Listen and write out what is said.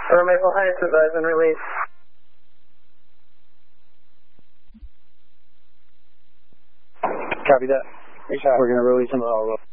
Maple Heights, advise and release. Copy that. We're going to release them all.